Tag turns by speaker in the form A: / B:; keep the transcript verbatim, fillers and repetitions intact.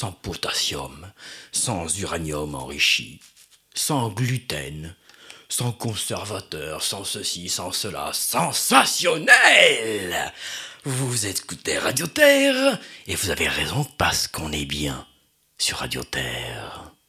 A: sans potassium, sans uranium enrichi, sans gluten, sans conservateur, sans ceci, sans cela. Sensationnel! Vous écoutez Radio Terre, et vous avez raison parce qu'on est bien sur Radio Terre.